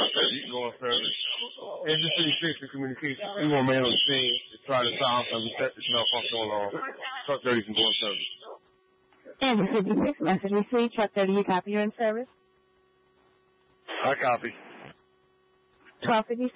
You can go on service. Industry 6 communication. We want man on the scene to try to solve and reset this malfunction on truck 30 can go on service. And the 56 message received. Truck 30, you copy, you're in service? I copy. 1257.